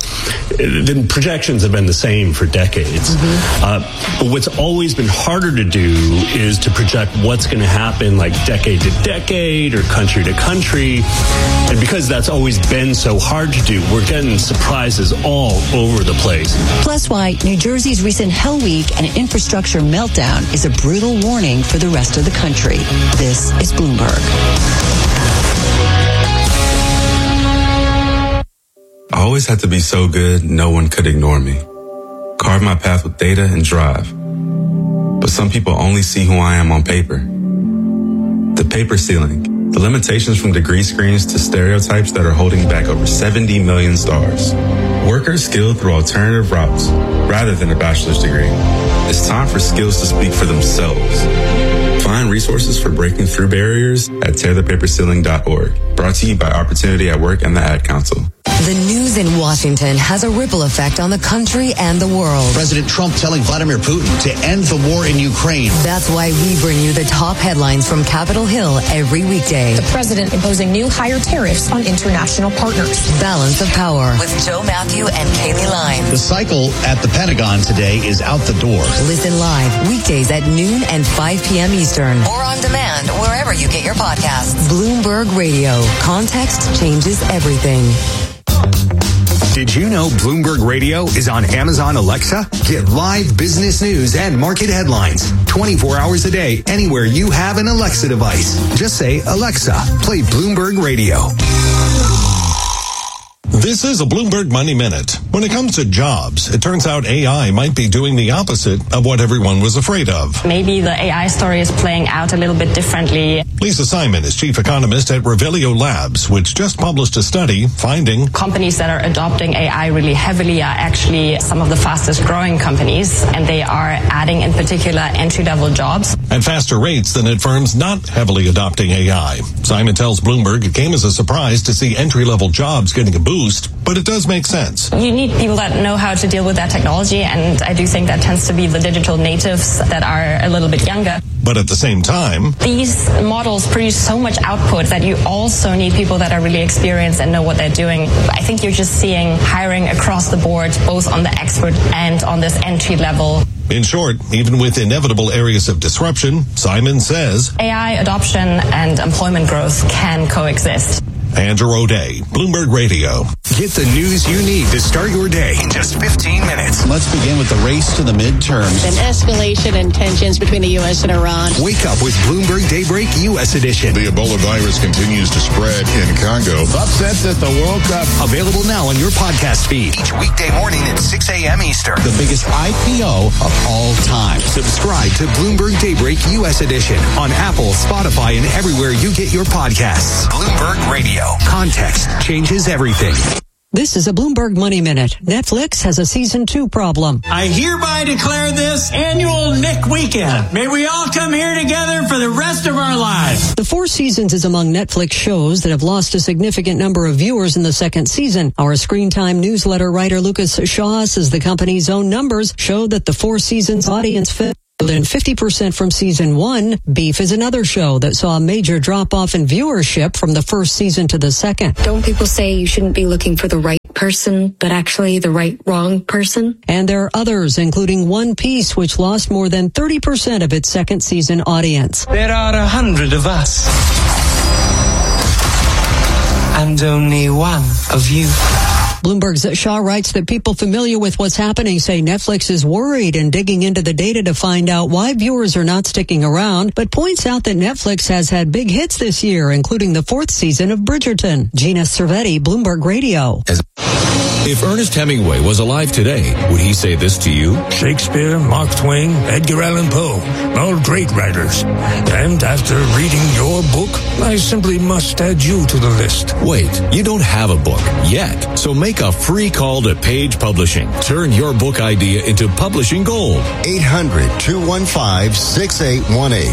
the projections have been the same for decades. Mm-hmm. But what's always been harder to do is to project what's going to happen like decade to decade or country to country. And because that's always been so hard to do, we're getting surprises all over the place. Plus why New Jersey's recent Hell Week and infrastructure meltdown is a brutal warning for the rest of the country. This is Bloomberg. I always had to be so good, no one could ignore me. Carve my path with data and drive. But some people only see who I am on paper. The paper ceiling, the limitations from degree screens to stereotypes that are holding back over 70 million stars. Workers skilled through alternative routes rather than a bachelor's degree. It's time for skills to speak for themselves. Find resources for breaking through barriers at tearthepaperceiling.org. Brought to you by Opportunity at Work and the Ad Council. The news in Washington has a ripple effect on the country and the world. President Trump telling Vladimir Putin to end the war in Ukraine. That's why we bring you the top headlines from Capitol Hill every weekday. The president imposing new higher tariffs on international partners. Balance of Power with Joe Matthew and Kaylee Line. The cycle at the Pentagon today is out the door. Listen live weekdays at noon and 5 p.m. Eastern. Or on demand wherever you get your podcasts. Bloomberg Radio. Context changes everything. Did you know Bloomberg Radio is on Amazon Alexa? Get live business news and market headlines 24 hours a day anywhere you have an Alexa device. Just say, Alexa, play Bloomberg Radio. This is a Bloomberg Money Minute. When it comes to jobs, it turns out AI might be doing the opposite of what everyone was afraid of. Maybe the AI story is playing out a little bit differently. Lisa Simon is chief economist at Revelio Labs, which just published a study finding companies that are adopting AI really heavily are actually some of the fastest growing companies, and they are adding in particular entry-level jobs. At faster rates than at firms not heavily adopting AI. Simon tells Bloomberg it came as a surprise to see entry-level jobs getting a boost. but it does make sense. You need people that know how to deal with that technology, and I do think that tends to be the digital natives that are a little bit younger. But at the same time, these models produce so much output that you also need people that are really experienced and know what they're doing. I think you're just seeing hiring across the board, both on the expert and on this entry level. In short, even with inevitable areas of disruption, Simon says AI adoption and employment growth can coexist. Andrew O'Day, Bloomberg Radio. Get the news you need to start your day in just 15 minutes. Let's begin with the race to the midterms. An escalation in tensions between the U.S. and Iran. Wake up with Bloomberg Daybreak U.S. edition. The Ebola virus continues to spread in Congo. Upsets at the World Cup. Available now on your podcast feed. Each weekday morning at 6 a.m. Eastern. The biggest IPO of all time. Subscribe to Bloomberg Daybreak U.S. edition on Apple, Spotify, and everywhere you get your podcasts. Bloomberg Radio. Context changes everything. This is a Bloomberg Money Minute. Netflix has a season 2 problem. I hereby declare this annual Nick Weekend. May we all come here together for the rest of our lives. The 4 Seasons is among Netflix shows that have lost a significant number of viewers in the second season. Our Screen Time newsletter writer Lucas Shaw says the company's own numbers show that the 4 Seasons audience fell than 50% from season 1. Beef is another show that saw a major drop-off in viewership from the first season to the second. Don't people say you shouldn't be looking for the right person, but actually the wrong person? And there are others, including One Piece, which lost more than 30% of its second season audience. There are 100 of us, and only one of you. Bloomberg's Shaw writes that people familiar with what's happening say Netflix is worried and digging into the data to find out why viewers are not sticking around, but points out that Netflix has had big hits this year, including the 4th season of Bridgerton. Gina Cervetti, Bloomberg Radio. If Ernest Hemingway was alive today, would he say this to you? Shakespeare, Mark Twain, Edgar Allan Poe, all great writers. And after reading your book, I simply must add you to the list. Wait, you don't have a book yet, so make a free call to Page Publishing. Turn your book idea into publishing gold. 800-215-6818.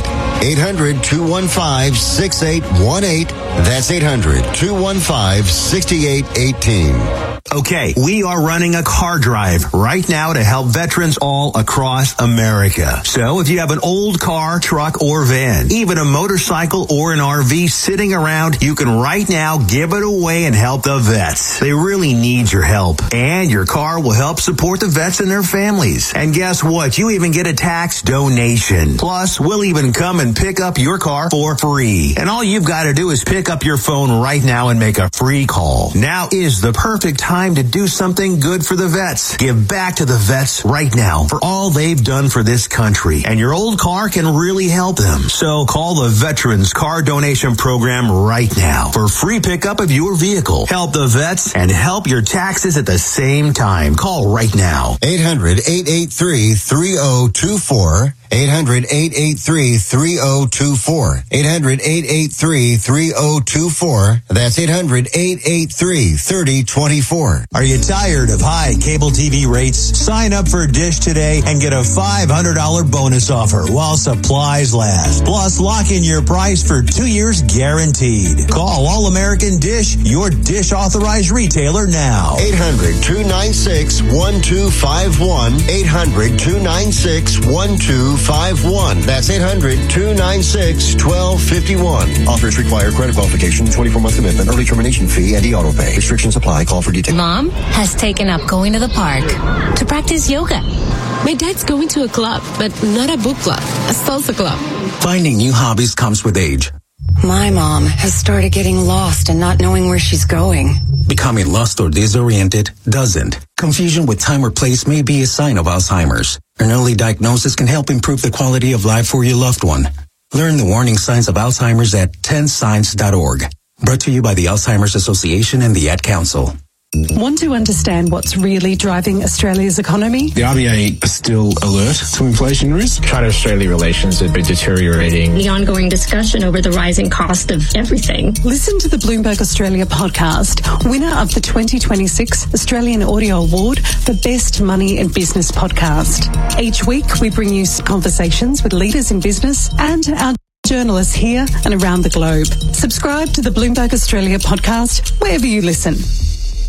800-215-6818. That's 800-215-6818. Okay, we are running a car drive right now to help veterans all across America. So if you have an old car, truck, or van, even a motorcycle or an RV sitting around, you can right now give it away and help the vets. They really need your help. And your car will help support the vets and their families. And guess what? You even get a tax donation. Plus, we'll even come and pick up your car for free. And all you've got to do is pick up your phone right now and make a free call. Now is the perfect time to do something good for the vets. Give back to the vets right now for all they've done for this country. And your old car can really help them. So call the Veterans Car Donation Program right now for free pickup of your vehicle. Help the vets and help your taxes at the same time. Call right now. 800-883-3024. 800-883-3024. 800-883-3024. That's 800-883-3024. Are you tired of high cable TV rates? Sign up for Dish today and get a $500 bonus offer while supplies last. Plus, lock in your price for 2 years guaranteed. Call All American Dish, your Dish authorized retailer now. 800-296-1251. 800-296-1251. That's 800-296-1251. Offers require credit qualification, 24-month commitment, early termination fee, and e-auto pay. Restrictions apply. Call for details. Mom has taken up going to the park to practice yoga. My dad's going to a club, but not a book club, a salsa club. Finding new hobbies comes with age. My mom has started getting lost and not knowing where she's going. Becoming lost or disoriented doesn't. Confusion with time or place may be a sign of Alzheimer's. An early diagnosis can help improve the quality of life for your loved one. Learn the warning signs of Alzheimer's at 10signs.org. Brought to you by the Alzheimer's Association and the Ad Council. Want to understand what's really driving Australia's economy? The RBA are still alert to inflation risk. China-Australia relations have been deteriorating. The ongoing discussion over the rising cost of everything. Listen to the Bloomberg Australia podcast, winner of the 2026 Australian Audio Award for Best Money and Business Podcast. Each week, we bring you conversations with leaders in business and our journalists here and around the globe. Subscribe to the Bloomberg Australia podcast wherever you listen. How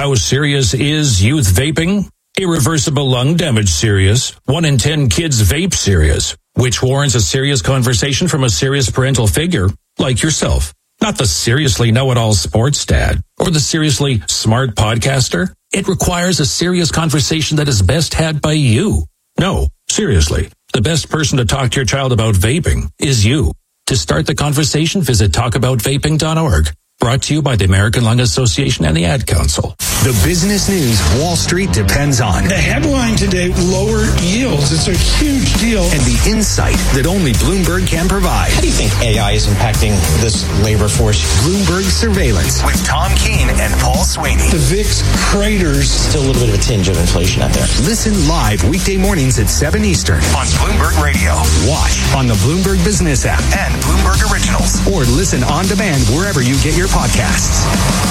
how serious is youth vaping? Irreversible lung damage serious. 1 in 10 kids vape serious, which warrants a serious conversation from a serious parental figure like yourself. Not the seriously know-it-all sports dad or the seriously smart podcaster. It requires a serious conversation that is best had by you. No, seriously, the best person to talk to your child about vaping is you. To start the conversation, visit talkaboutvaping.org. Brought to you by the American Lung Association and the Ad Council. The business news Wall Street depends on. The headline today, lower yields. It's a huge deal. And the insight that only Bloomberg can provide. How do you think AI is impacting this labor force? Bloomberg Surveillance with Tom Keene and Paul Sweeney. The VIX craters. Still a little bit of a tinge of inflation out there. Listen live weekday mornings at 7 Eastern on Bloomberg Radio. Watch on the Bloomberg Business app and Bloomberg Originals. Or listen on demand wherever you get your podcasts.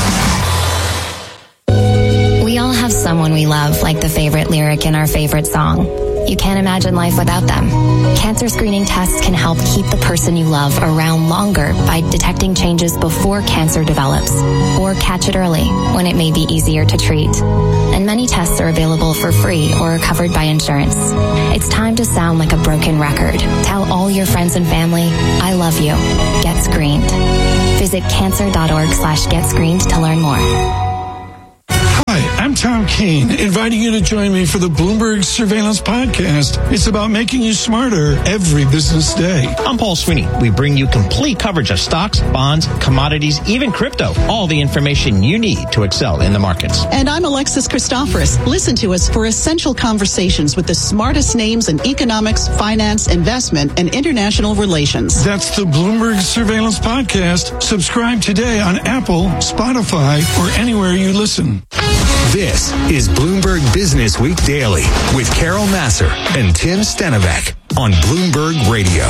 We all have someone we love, like the favorite lyric in our favorite song. You can't imagine life without them. Cancer screening tests can help keep the person you love around longer by detecting changes before cancer develops, or catch it early when it may be easier to treat. And many tests are available for free or are covered by insurance. It's time to sound like a broken record. Tell all your friends and family, I love you. Get screened. Visit cancer.org/getscreened to learn more. Hi, I'm Tom Keene, inviting you to join me for the Bloomberg Surveillance Podcast. It's about making you smarter every business day. I'm Paul Sweeney. We bring you complete coverage of stocks, bonds, commodities, even crypto. All the information you need to excel in the markets. And I'm Alexis Christoforous. Listen to us for essential conversations with the smartest names in economics, finance, investment, and international relations. That's the Bloomberg Surveillance Podcast. Subscribe today on Apple, Spotify, or anywhere you listen. This is Bloomberg Business Week Daily with Carol Massar and Tim Stenovec on Bloomberg Radio.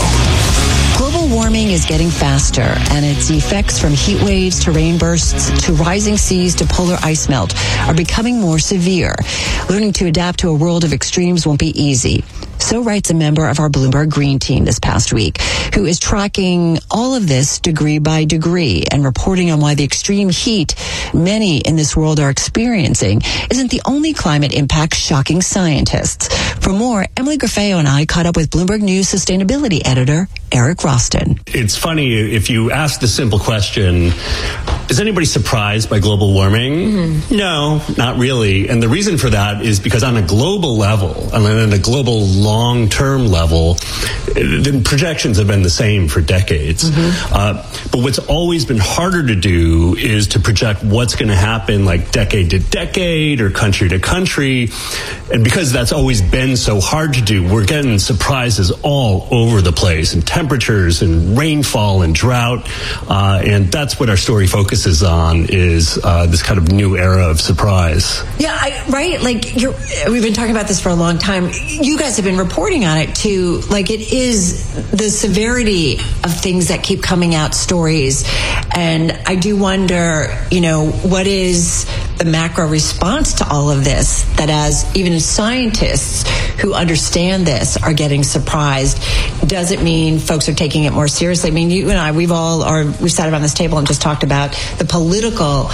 Global warming is getting faster, and its effects from heat waves to rain bursts to rising seas to polar ice melt are becoming more severe. Learning to adapt to a world of extremes won't be easy. So writes a member of our Bloomberg Green team this past week, who is tracking all of this degree by degree and reporting on why the extreme heat many in this world are experiencing isn't the only climate impact shocking scientists. For more, Emily Grafeo and I caught up with Bloomberg News sustainability editor Eric Roston. It's funny, if you ask the simple question, is anybody surprised by global warming? Mm-hmm. No, not really. And the reason for that is because on a global level, and on a global long-term level, the projections have been the same for decades. Mm-hmm. But what's always been harder to do is to project what's going to happen like decade to decade or country to country. And because that's always been so hard to do, we're getting surprises all over the place, and temperatures and rainfall and drought. And that's what our story focuses on, is this kind of new era of surprise. Yeah, right? Like, we've been talking about this for a long time. You guys have been reporting on it too. Like, it is the severity of things that keep coming out, stories. And I do wonder, what is the macro response to all of this, that as even scientists who understand this are getting surprised? Does it mean folks are taking it more seriously? I mean, you and I, we've sat around this table and just talked about the political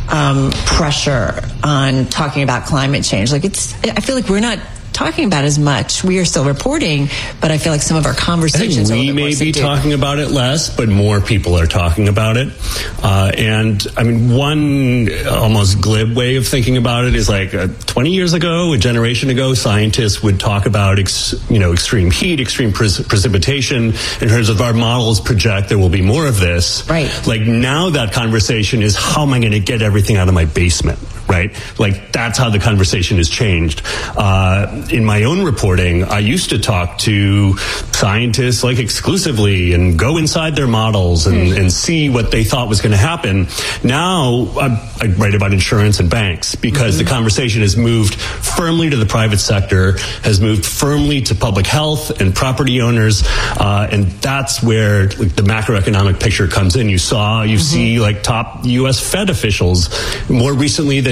pressure on talking about climate change. Like, I feel like we're not talking about as much. We are still reporting, but I feel like some of our conversations we may be talking about it less, but more people are talking about it. And I mean, one almost glib way of thinking about it is like 20 years ago, a generation ago, scientists would talk about extreme heat, extreme precipitation. In terms of our models project there will be more of this. Right. Like, now that conversation is, how am I going to get everything out of my basement? Right? Like, that's how the conversation has changed. In my own reporting, I used to talk to scientists like exclusively and go inside their models and see what they thought was going to happen. Now I write about insurance and banks, because the conversation has moved firmly to the private sector, has moved firmly to public health and property owners, and that's where the macroeconomic picture comes in. You see like top U.S. Fed officials more recently than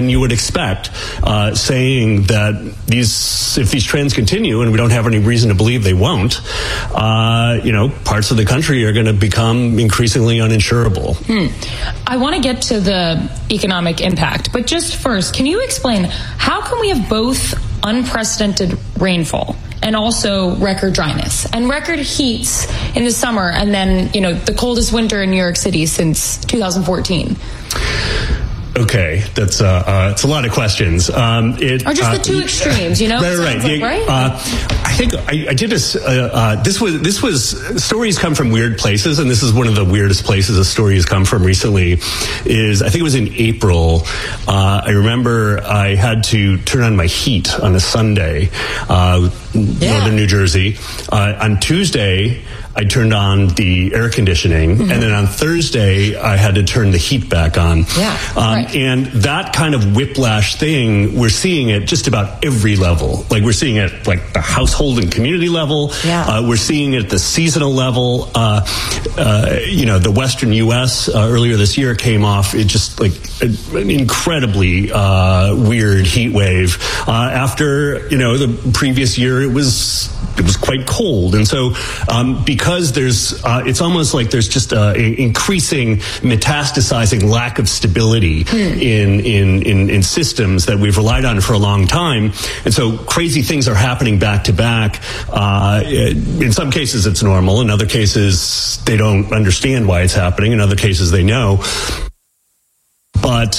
than you would expect, saying that if these trends continue, and we don't have any reason to believe they won't, parts of the country are going to become increasingly uninsurable. I want to get to the economic impact, but just first, can you explain how can we have both unprecedented rainfall and also record dryness and record heats in the summer, and then the coldest winter in New York City since 2014? Okay, that's it's a lot of questions. Or just the two extremes, Right. I think I did this. This was stories come from weird places, and this is one of the weirdest places a story has come from recently. I think it was in April. I remember I had to turn on my heat on a Sunday, northern New Jersey. On Tuesday, I turned on the air conditioning, and then on Thursday, I had to turn the heat back on. And that kind of whiplash thing, we're seeing it just about every level. Like, we're seeing it like the household and community level. We're seeing it at the seasonal level. The Western U.S. Earlier this year came off just like an incredibly weird heat wave. After, the previous year, it was quite cold. And so, because it's almost like there's just an increasing metastasizing lack of stability in systems that we've relied on for a long time. And so crazy things are happening back to back. In some cases it's normal. In other cases they don't understand why it's happening. In other cases they know. But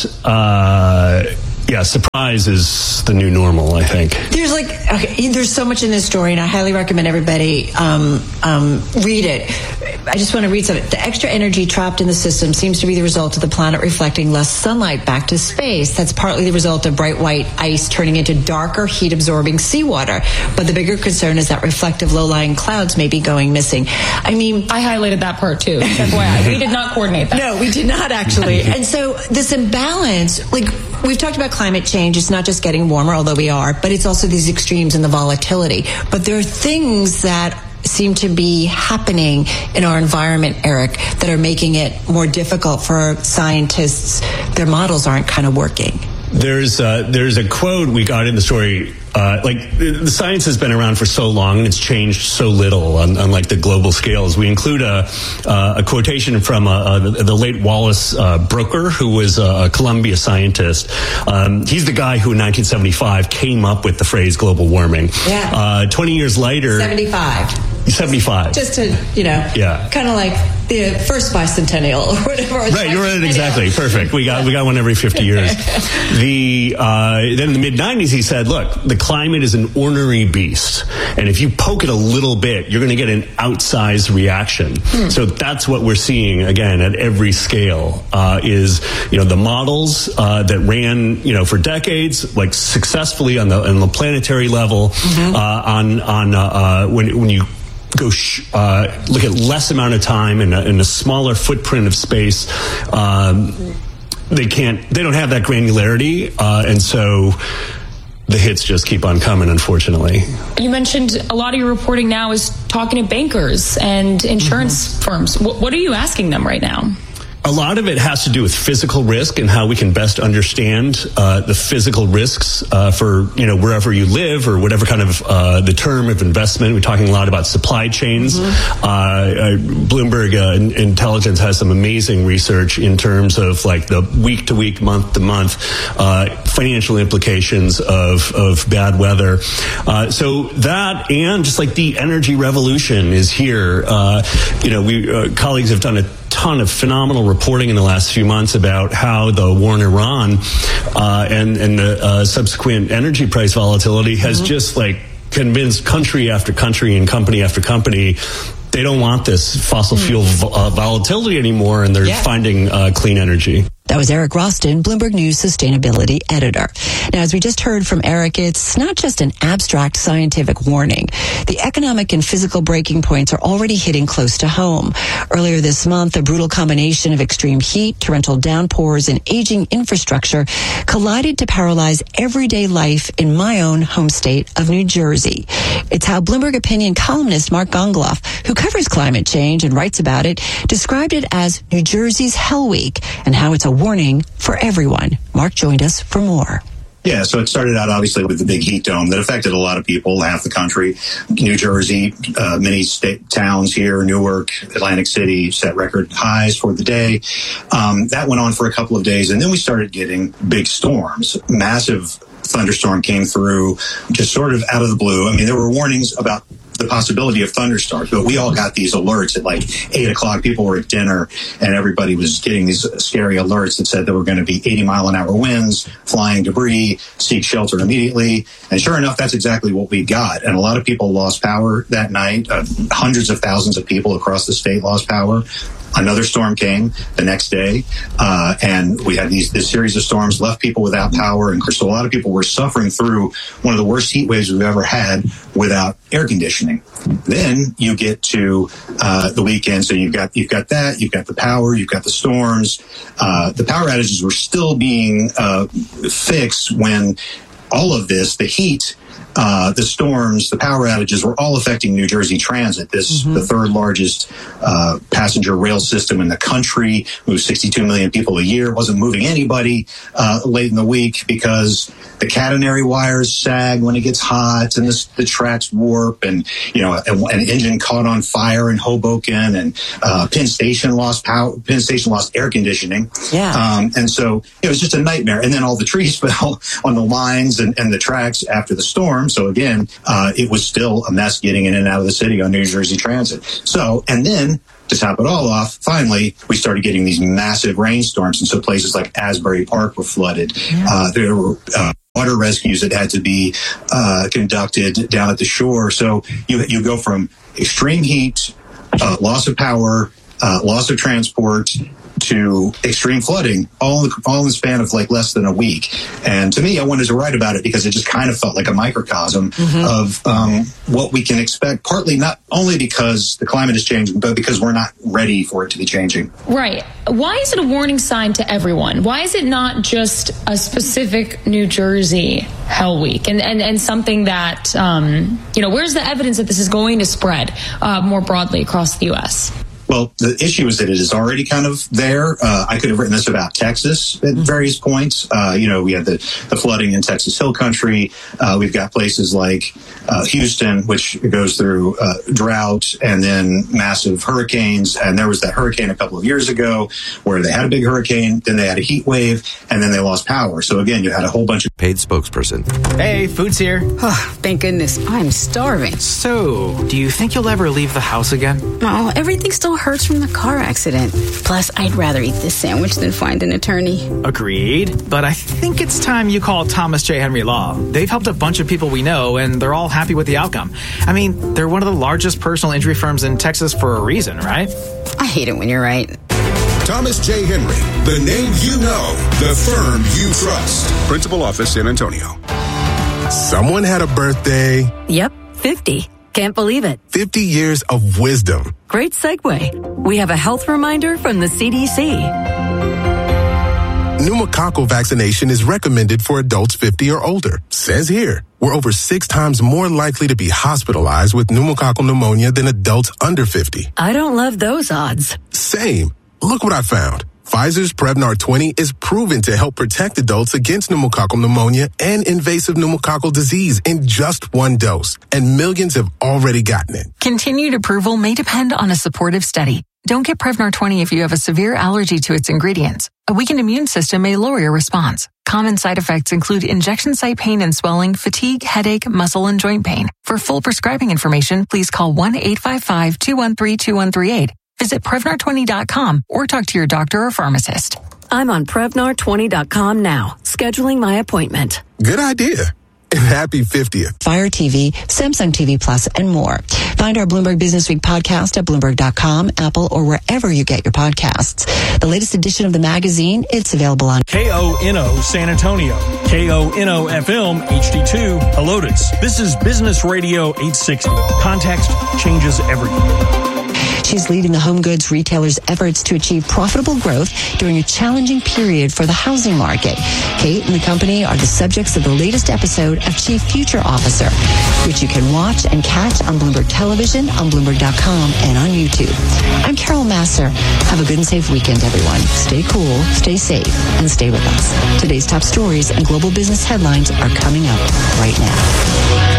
surprise is the new normal, I think. There's so much in this story, and I highly recommend everybody read it. I just want to read something. The extra energy trapped in the system seems to be the result of the planet reflecting less sunlight back to space. That's partly the result of bright white ice turning into darker, heat-absorbing seawater. But the bigger concern is that reflective low-lying clouds may be going missing. I highlighted that part too. FYI, we did not coordinate that. No, we did not actually. And so this imbalance, we've talked about climate change. It's not just getting warmer, although we are, but it's also these extremes and the volatility. But there are things that seem to be happening in our environment, Eric, that are making it more difficult for scientists. Their models aren't kind of working. There's a quote we got in the story. The science has been around for so long and it's changed so little on the global scales. We include a quotation from the late Wallace Broecker, who was a Columbia scientist. He's the guy who in 1975 came up with the phrase global warming. 20 years later... 75. Just to, kind of like the first bicentennial or whatever. Right, you're right, exactly. Perfect. We got one every 50 years. Then in the mid-90s, he said, look, the climate is an ornery beast. And if you poke it a little bit, you're going to get an outsized reaction. So that's what we're seeing, again, at every scale, is, the models that ran, for decades, like successfully on the planetary level, when you go look at less amount of time in a smaller footprint of space, they don't have that granularity, and so the hits just keep on coming, unfortunately. You mentioned a lot of your reporting now is talking to bankers and insurance firms. What are you asking them right now? A lot of it has to do with physical risk and how we can best understand the physical risks for wherever you live or whatever kind of the term of investment. We're talking a lot about supply chains. Bloomberg Intelligence has some amazing research in terms of the week to week, month to month financial implications of bad weather. So that and just the energy revolution is here. Colleagues have done a ton of phenomenal reporting in the last few months about how the war in Iran and the subsequent energy price volatility has just convinced country after country and company after company they don't want this fossil fuel volatility anymore, and they're finding clean energy. That was Eric Roston, Bloomberg News sustainability editor. Now, as we just heard from Eric, it's not just an abstract scientific warning. The economic and physical breaking points are already hitting close to home. Earlier this month, a brutal combination of extreme heat, torrential downpours, and aging infrastructure collided to paralyze everyday life in my own home state of New Jersey. It's how Bloomberg Opinion columnist Mark Gongoloff, who covers climate change and writes about it, described it as New Jersey's Hell Week and how it's a warning for everyone. Mark joined us for more. Yeah, so it started out obviously with the big heat dome that affected a lot of people, half the country. New Jersey, many state towns here, Newark, Atlantic City set record highs for the day. That went on for a couple of days, and then we started getting big storms. Massive thunderstorm came through just sort of out of the blue. I mean, there were warnings about the possibility of thunderstorms, but we all got these alerts at like 8 o'clock. People were at dinner and everybody was getting these scary alerts that said there were going to be 80-mile-an-hour winds, flying debris, seek shelter immediately. And sure enough, that's exactly what we got. And a lot of people lost power that night. Hundreds of thousands of people across the state lost power. Another storm came the next day, and we had this series of storms left people without power. And so a lot of people were suffering through one of the worst heat waves we've ever had without air conditioning. Then you get to the weekend, so you've got that, you've got the power, you've got the storms. The power outages were still being fixed when all of this, the heat, the storms, the power outages were all affecting New Jersey Transit. The third largest passenger rail system in the country, moves 62 million people a year, wasn't moving anybody late in the week because the catenary wires sag when it gets hot and the tracks warp, and an engine caught on fire in Hoboken, and Penn Station lost power. Penn Station lost air conditioning. Yeah. And so it was just a nightmare. And then all the trees fell on the lines and the tracks after the storm. So again, it was still a mess getting in and out of the city on New Jersey Transit. So, and then to top it all off, finally, we started getting these massive rainstorms. And so places like Asbury Park were flooded. There were water rescues that had to be conducted down at the shore. So you go from extreme heat, loss of power, loss of transport, to extreme flooding, all in the span of like less than a week. And to me, I wanted to write about it because it just kind of felt like a microcosm of what we can expect, partly not only because the climate is changing, but because we're not ready for it to be changing. Right. Why is it a warning sign to everyone? Why is it not just a specific New Jersey Hell Week and something that, where's the evidence that this is going to spread more broadly across the U.S.? Well, the issue is that it is already kind of there. I could have written this about Texas at various points. We had the flooding in Texas Hill Country. We've got places like Houston, which goes through drought and then massive hurricanes. And there was that hurricane a couple of years ago where they had a big hurricane, then they had a heat wave, and then they lost power. So again, you had a whole bunch of paid spokesperson. Hey, food's here. Oh, thank goodness. I'm starving. So, do you think you'll ever leave the house again? No, everything still hurts from the car accident. Plus, I'd rather eat this sandwich than find an attorney. Agreed. But I think it's time you call Thomas J. Henry Law. They've helped a bunch of people we know, and they're all happy with the outcome. I mean, they're one of the largest personal injury firms in Texas for a reason, right? I hate it when you're right. Thomas J. Henry, the name you know, the firm you trust. Principal office, San Antonio. Someone had a birthday. Yep, 50. Can't believe it. 50 years of wisdom. Great segue. We have a health reminder from the CDC. Pneumococcal vaccination is recommended for adults 50 or older. Says here, we're over 6 times more likely to be hospitalized with pneumococcal pneumonia than adults under 50. I don't love those odds. Same. Look what I found. Pfizer's Prevnar 20 is proven to help protect adults against pneumococcal pneumonia and invasive pneumococcal disease in just 1 dose, and millions have already gotten it. Continued approval may depend on a supportive study. Don't get Prevnar 20 if you have a severe allergy to its ingredients. A weakened immune system may lower your response. Common side effects include injection site pain and swelling, fatigue, headache, muscle, and joint pain. For full prescribing information, please call 1-855-213-2138. Visit Prevnar20.com or talk to your doctor or pharmacist. I'm on Prevnar20.com now, scheduling my appointment. Good idea. and happy 50th. Fire TV, Samsung TV Plus, and more. Find our Bloomberg Business Week podcast at Bloomberg.com, Apple, or wherever you get your podcasts. The latest edition of the magazine, it's available on KONO San Antonio, KONO FM HD2 Helotes. This is Business Radio 860. Context changes everything. She's leading the home goods retailers' efforts to achieve profitable growth during a challenging period for the housing market. Kate and the company are the subjects of the latest episode of Chief Future Officer, which you can watch and catch on Bloomberg Television, on Bloomberg.com, and on YouTube. I'm Carol Masser. Have a good and safe weekend, everyone. Stay cool, stay safe, and stay with us. Today's top stories and global business headlines are coming up right now.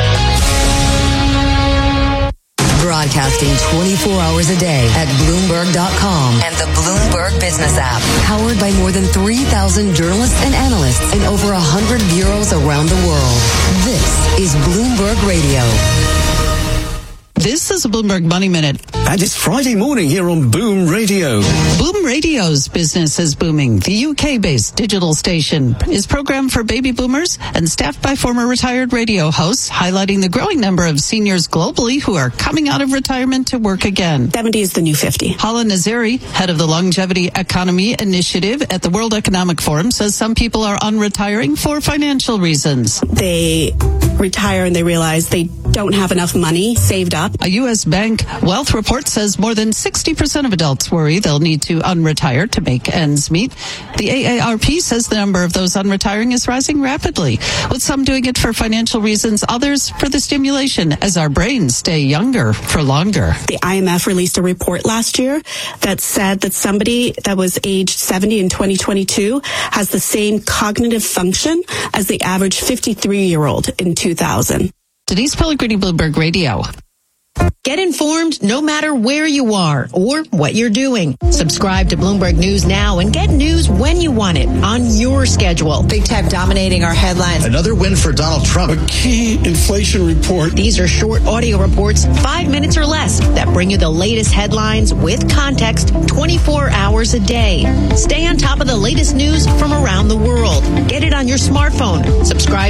Broadcasting 24 hours a day at Bloomberg.com and the Bloomberg Business app. Powered by more than 3,000 journalists and analysts in over 100 bureaus around the world. This is Bloomberg Radio. This is a Bloomberg Money Minute. And it's Friday morning here on Boom Radio. Boom Radio's business is booming. The UK-based digital station is programmed for baby boomers and staffed by former retired radio hosts, highlighting the growing number of seniors globally who are coming out of retirement to work again. 70 is the new 50. Hala Nazari, head of the Longevity Economy Initiative at the World Economic Forum, says some people are unretiring for financial reasons. They retire and they realize they don't have enough money saved up. A U.S. bank wealth report says more than 60% of adults worry they'll need to unretire to make ends meet. The AARP says the number of those unretiring is rising rapidly, with some doing it for financial reasons, others for the stimulation as our brains stay younger for longer. The IMF released a report last year that said that somebody that was aged 70 in 2022 has the same cognitive function as the average 53-year-old in 2000. Denise Pellegrini, Bloomberg Radio. Get informed no matter where you are or what you're doing. Subscribe to Bloomberg News now and get news when you want it on your schedule. Big tech dominating our headlines. Another win for Donald Trump. A key inflation report. These are short audio reports, 5 minutes or less, that bring you the latest headlines with context 24 hours a day. Stay on top of the latest news from around the world. Get it on your smartphone. Subscribe